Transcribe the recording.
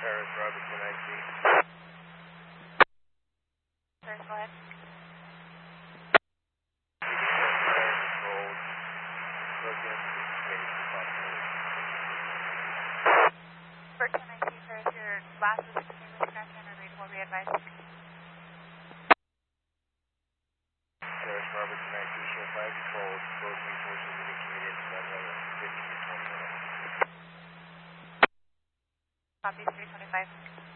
Paris, Robertson, IC. Paris, go ahead. Fire controlled. Look into the space possibility. First one I see, Paris, your glasses are extremely scratchy and unreadable. Be advised. Paris, Robertson, IC. Show fire controlled. Both resources moving Canadian runway in 15 to 20 minutes. Copy 325.